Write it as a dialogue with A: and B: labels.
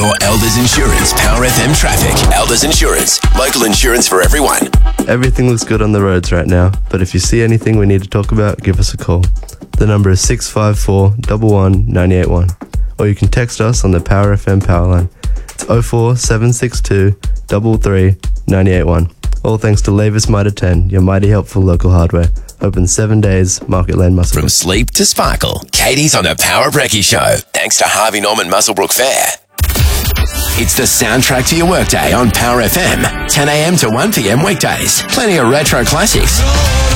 A: your Elders Insurance Power FM traffic. Elders Insurance, local insurance for everyone.
B: Everything looks good on the roads right now, but if you see anything we need to talk about, give us a call. The number is 654 11 981, or you can text us on the Power FM power line. It's 04762 33 981. All thanks to Lavis Mitre 10, your mighty helpful local hardware. Open 7 days, Market Lane, Musselbrook.
A: From sleep to sparkle, Katie's on the Power Brekkie Show, thanks to Harvey Norman Musselbrook Fair. It's the soundtrack to your workday on Power FM, 10 a.m. to 1 p.m. weekdays. Plenty of retro classics.